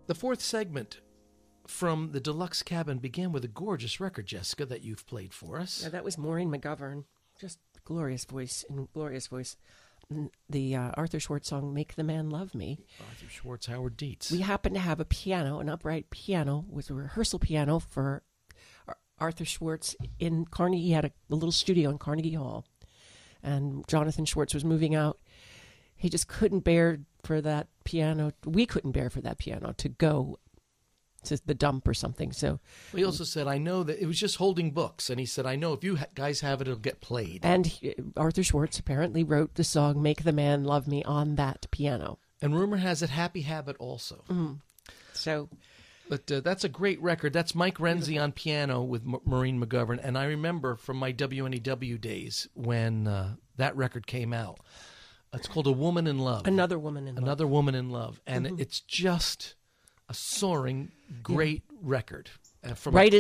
The fourth segment from the Deluxe Cabin began with a gorgeous record, Jessica, that you've played for us. Yeah, that was Maureen McGovern. Just glorious voice. The Arthur Schwartz song, Make the Man Love Me. Arthur Schwartz, Howard Dietz. We happened to have a piano, an upright piano, was a rehearsal piano for Arthur Schwartz in Carnegie. He had a little studio in Carnegie Hall. And Jonathan Schwartz was moving out. He just couldn't bear for that piano. We couldn't bear for that piano to go to the dump or something. So he also said, I know that it was just holding books. And he said, I know if you guys have it, it'll get played. And Arthur Schwartz apparently wrote the song Make the Man Love Me on that piano. And rumor has it Happy Habit also. So, but that's a great record. That's Mike Renzi on piano with Maureen McGovern. And I remember from my WNEW days when that record came out. It's called A Woman in Love. Another Woman in Love. And it's just a soaring, great record. Right